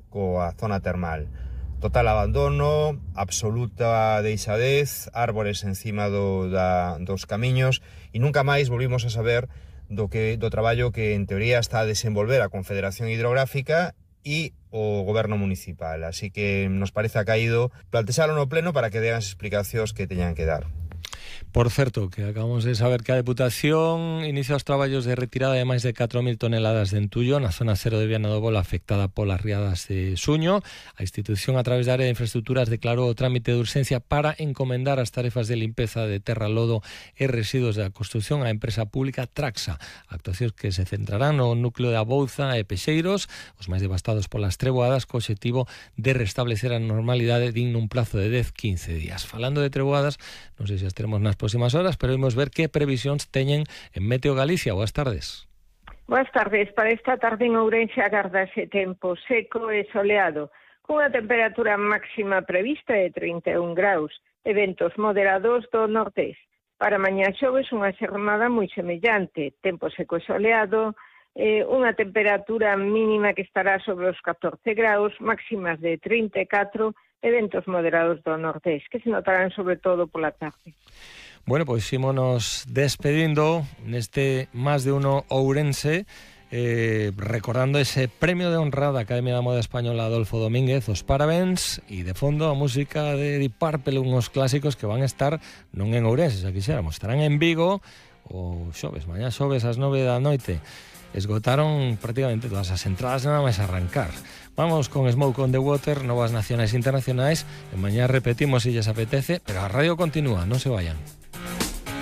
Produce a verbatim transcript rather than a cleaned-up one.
coa zona termal. Total abandono, absoluta deixadez, árbores encima do, da, dos camiños, e nunca máis volvimos a saber do, que, do traballo que en teoría está a desenvolver a Confederación Hidrográfica e o Goberno Municipal. Así que nos parece acaído plantexalo no pleno para que dean as explicacións que teñan que dar. Por certo, que acabamos de saber que a Deputación inicia os traballos de retirada de máis de catro mil toneladas de entullo na zona cero de Viana do Bolo afectada polas riadas de Suño. A institución, a través da área de infraestructuras, declarou o trámite de urxencia para encomendar as tarefas de limpeza de terra, lodo e residuos da construción á empresa pública Traxa. Actuacións que se centrarán no núcleo de Abouza e Pexeiros, os máis devastados polas treboadas, co obxectivo de restablecer a normalidade din nun plazo de dez a quince días. Falando de treboadas, non sei se as teremos nas próximas horas, pero imos ver que previsións teñen en Meteo Galicia. Boas tardes. Boas tardes. Para esta tarde en Ourense agardase tempo seco e soleado, cunha temperatura máxima prevista de trinta e un graus e ventos moderados do nordés. Para mañá xoves unha xornada moi semellante, tempo seco e soleado, eh, unha temperatura mínima que estará sobre os catorce graus, máximas de trinta e catro e ventos moderados do nordés, que se notarán sobre todo pola tarde. Bueno, pois ímonos despedindo neste Más de Uno Ourense, eh, recordando ese premio de honra da Academia da Moda Española Adolfo Domínguez, os parabéns, e de fondo a música de Deep Purple, unhos clásicos que van a estar non en Ourense, xa quixéramos, estarán en Vigo o xoves, mañá xoves ás nove da noite. Esgotaron prácticamente todas as entradas, nada máis arrancar. Vamos con Smoke on the Water, novas nacionais internacionais, e mañá repetimos se lles apetece, pero a radio continúa, non se vayan.